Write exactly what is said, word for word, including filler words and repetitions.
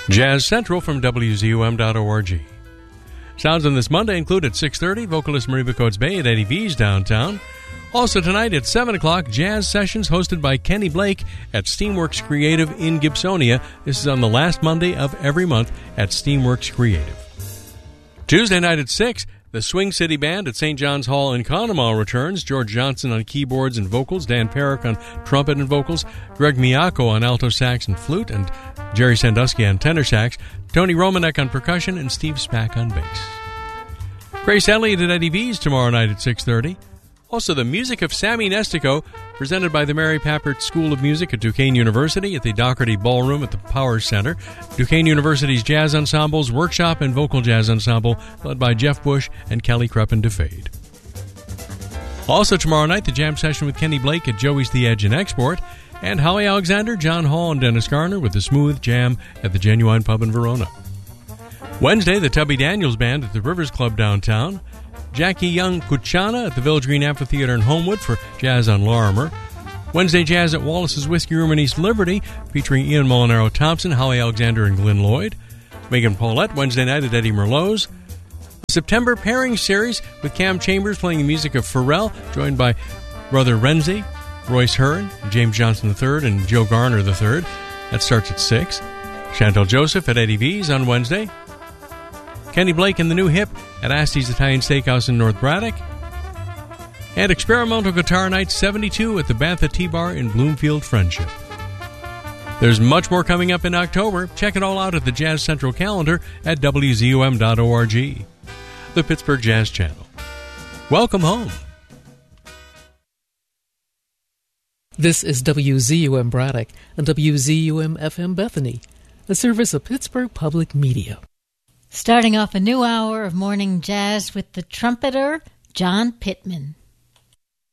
Jazz Central from W Z U M dot org. Sounds on this Monday include at six thirty, vocalist Mariba Coates Bay at Eddie V's downtown. Also tonight at seven o'clock, jazz sessions hosted by Kenny Blake at Steamworks Creative in Gibsonia. This is on the last Monday of every month at Steamworks Creative. Tuesday night at six, the Swing City Band at Saint John's Hall in Conemaugh returns. George Johnson on keyboards and vocals, Dan Perrick on trumpet and vocals, Greg Miyako on alto sax and flute, and Jerry Sandusky on tenor sax, Tony Romanek on percussion, and Steve Spack on bass. Grace Elliott at Eddie V's tomorrow night at six thirty. Also, the music of Sammy Nestico, presented by the Mary Papert School of Music at Duquesne University at the Doherty Ballroom at the Power Center. Duquesne University's Jazz Ensemble's Workshop and Vocal Jazz Ensemble, led by Jeff Bush and Kelly Kreppen DeFade. Also tomorrow night, the jam session with Kenny Blake at Joey's The Edge in Export, and Howie Alexander, John Hall, and Dennis Garner with the Smooth Jam at the Genuine Pub in Verona. Wednesday, the Tubby Daniels Band at the Rivers Club downtown. Jackie Young Kuchana at the Village Green Amphitheater in Homewood for Jazz on Lorimer. Wednesday Jazz at Wallace's Whiskey Room in East Liberty, featuring Ian Molinaro Thompson, Howie Alexander, and Glenn Lloyd. Megan Paulette Wednesday night at Eddie Merlot's. The September Pairing Series with Cam Chambers playing the music of Pharrell, joined by Brother Renzi, Royce Hearn, James Johnson the third, and Joe Garner the third. That starts at six. Chantel Joseph at Eddie V's on Wednesday. Kenny Blake and the New Hip at Asty's Italian Steakhouse in North Braddock. And Experimental Guitar Night seventy-two at the Bantha Tea Bar in Bloomfield Friendship. There's much more coming up in October. Check it all out at the Jazz Central calendar at W Z U M dot org. The Pittsburgh Jazz Channel. Welcome home. This is W Z U M Braddock and W Z U M F M Bethany, a service of Pittsburgh Public Media. Starting off a new hour of morning jazz with the trumpeter, John Pittman.